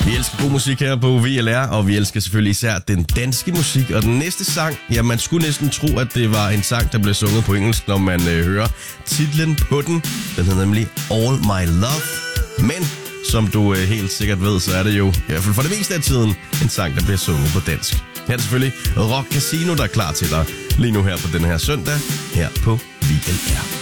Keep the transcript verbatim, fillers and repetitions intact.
Vi elsker god musik her på V L R, og vi elsker selvfølgelig især den danske musik. Og den næste sang, ja, man skulle næsten tro, at det var en sang, der blev sunget på engelsk, når man øh, hører titlen på den. Den hedder nemlig All My Love. Men som du øh, helt sikkert ved, så er det jo, i hvert fald for det meste af tiden, en sang, der bliver sunget på dansk. Her er det selvfølgelig Rock Casino, der er klar til dig lige nu her på den her søndag, her på V L R.